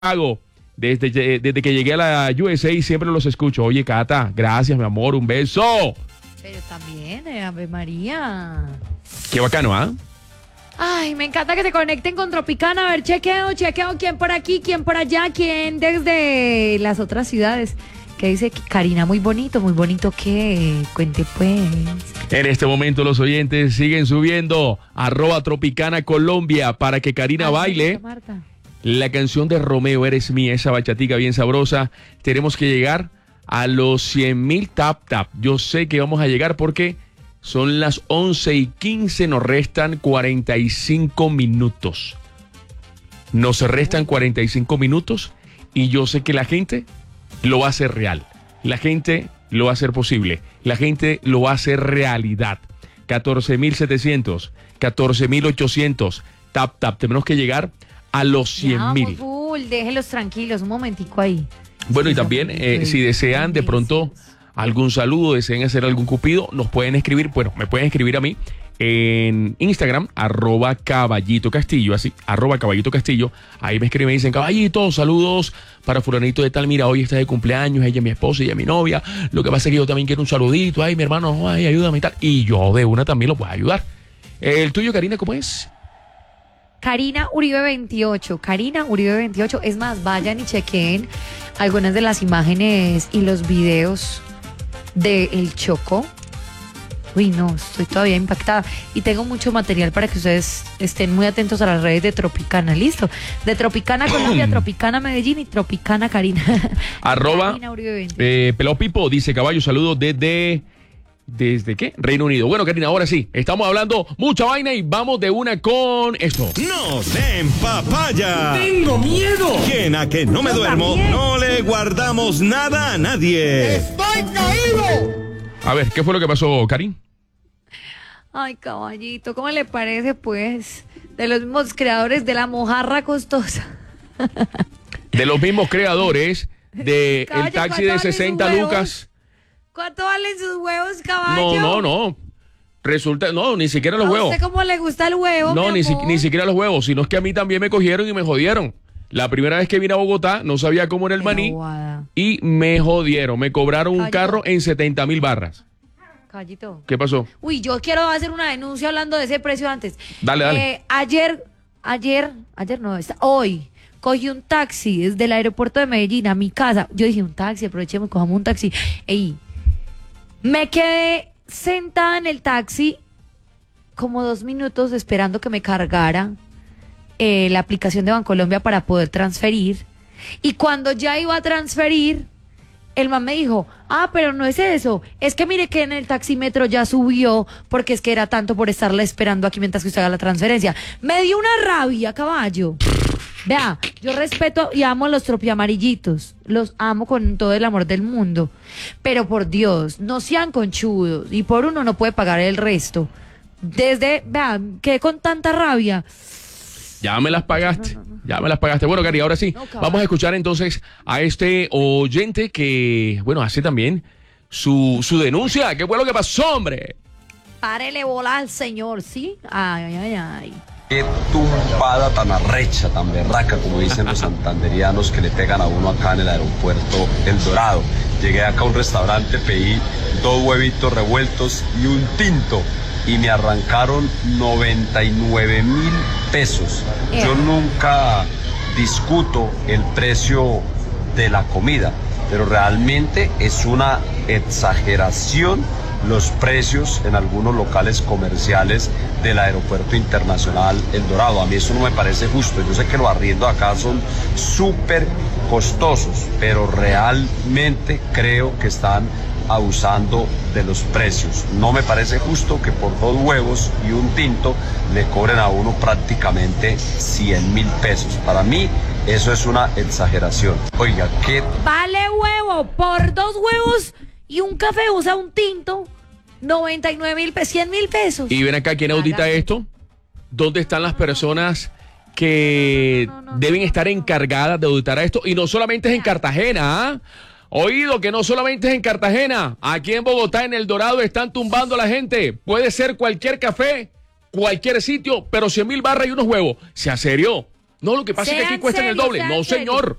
Chicago. Desde que llegué a la USA siempre los escucho. Oye, Cata, gracias, mi amor, un beso. Pero también, Ave María. Qué bacano, ¿ah? Ay, me encanta que se conecten con Tropicana. A ver, chequeo, quién por aquí, quién por allá, quién desde las otras ciudades. Que dice Karina, muy bonito que cuente pues. En este momento los oyentes siguen subiendo @Tropicana Colombia para que Karina baile Marta. la canción de Romeo, Eres Mía, esa bachatica bien sabrosa. Tenemos que llegar a los 100,000 tap. Yo sé que vamos a llegar porque son las 11:15, nos restan 45 minutos. Nos restan 45 minutos y yo sé que la gente lo va a hacer real. La gente lo va a hacer posible. La gente lo va a hacer realidad. 14,700, 14,800 tap. Tenemos que llegar a los 100,000. Déjenlos tranquilos, un momentico ahí. Bueno, y también si desean de pronto algún saludo, desean hacer algún cupido, nos pueden escribir, bueno, me pueden escribir a mí en Instagram, @Caballito Castillo, así, @Caballito Castillo. Ahí me escriben y dicen, Caballito, saludos para fulanito de tal, mira, hoy está de cumpleaños, ella es mi esposa, ella es mi novia, lo que pasa es que yo también quiero un saludito, ay, mi hermano, ay, ayúdame y tal, y yo de una también lo puedo ayudar. ¿El tuyo, Karina, cómo es? Karina Uribe 28, es más, vayan y chequen algunas de las imágenes y los videos de El Chocó. Uy, no, estoy todavía impactada y tengo mucho material para que ustedes estén muy atentos a las redes de Tropicana, ¿listo? De Tropicana Colombia, Tropicana Medellín y Tropicana Karina. Karina Uribe 28. Pelao Pipo dice, caballo, saludos ¿desde qué? Reino Unido. Bueno, Karina, ahora sí, estamos hablando mucha vaina y vamos de una con esto. ¡No den papaya! ¡Tengo miedo! ¿Quién a que no me duermo? También. No le guardamos nada a nadie. ¡Estoy caído! A ver, ¿qué fue lo que pasó, Karin? Ay, caballito, ¿cómo le parece, pues? De los mismos creadores de la mojarra costosa. De los mismos creadores de Caballo, el taxi ¿cuánto de valen 60 sus huevos? lucas. ¿Cuánto valen sus huevos, caballo? No. Resulta, no, ni siquiera los ¿A huevos. usted cómo le gusta el huevo, No, mi amor? ni siquiera los huevos, sino es que a mí también me cogieron y me jodieron. La primera vez que vine a Bogotá, no sabía cómo era el maní Bobada. y me jodieron. Me cobraron un Caballito. carro en 70,000 barras. Caballito. ¿Qué pasó? Uy, yo quiero hacer una denuncia hablando de ese precio antes. Dale. Hoy cogí un taxi desde el aeropuerto de Medellín a mi casa. Yo dije, un taxi, aprovechemos, cojamos un taxi. Ey, me quedé sentada en el taxi como 2 minutos esperando que me cargara la aplicación de Bancolombia para poder transferir. Y cuando ya iba a transferir, el man me dijo, pero no es eso, es que mire que en el taxímetro ya subió porque es que era tanto por estarla esperando aquí mientras que usted haga la transferencia. Me dio una rabia, caballo. Vea, yo respeto y amo a los tropiamarillitos, los amo con todo el amor del mundo, pero por Dios, no sean conchudos y por uno no puede pagar el resto. Vea, quedé con tanta rabia. Ya me las pagaste. Ya me las pagaste. Bueno, Cari, ahora sí, vamos a escuchar entonces a este oyente que, bueno, hace también su denuncia. ¿Qué fue lo que pasó, hombre? Párele bola al señor, ¿sí? Ay. Qué tumbada tan arrecha, tan berraca, como dicen los santanderianos, que le pegan a uno acá en el aeropuerto El Dorado. Llegué acá a un restaurante, pedí 2 huevitos revueltos y un tinto, y me arrancaron 99,000 pesos. Yo nunca discuto el precio de la comida, pero realmente es una exageración los precios en algunos locales comerciales del Aeropuerto Internacional El Dorado. A mí eso no me parece justo. Yo sé que los arriendos acá son súper costosos, pero realmente creo que están abusando de los precios. No me parece justo que por 2 huevos y un tinto le cobren a uno prácticamente 100,000 pesos. Para mí eso es una exageración. Oiga, ¿qué? Vale huevo, por 2 huevos y un café, o sea, un tinto, 99,000 pesos, 100,000 pesos. Y ven acá, ¿quién audita esto? ¿Dónde están las personas que deben estar encargadas de auditar esto? Y no solamente es en Cartagena, ¿ah? Oído, que no solamente es en Cartagena. Aquí en Bogotá, en El Dorado, están tumbando a la gente. Puede ser cualquier café, cualquier sitio, pero 100,000 barras y unos huevos. Sea serio. No, lo que pasa es que aquí Sean cuestan el serios, doble. sean No, serios. señor.